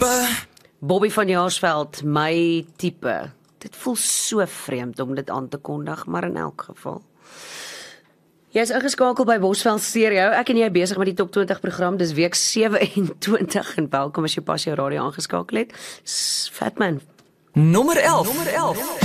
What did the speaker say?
Bobby van Jaarsveld, my tipe. Dit voel so vreemd om dit aan te kondig, maar in elk geval. Jy is ingeskakel by Bosveld Stereo. Ek en jy besig met die Top 20 program. Dis week 27 en welkom as jy pas jou radio aangeskakel het. Fatman. Nommer 11.